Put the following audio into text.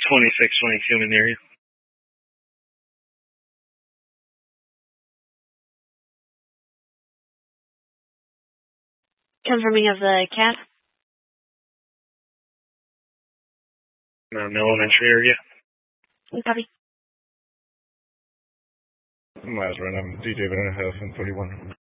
2622 in the area. Confirming of the cat. No elementary area. Copy. Lazarus, I'm DJ Vanessa, 31.